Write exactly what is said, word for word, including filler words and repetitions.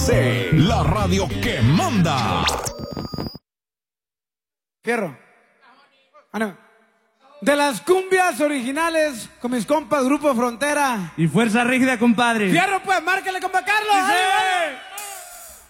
C, la radio que manda. Fierro. Ah, no. De las cumbias originales con mis compas Grupo Frontera. Y Fuerza Rígida, compadre. Fierro, pues, márquele, compa Carlos. ¡Sí!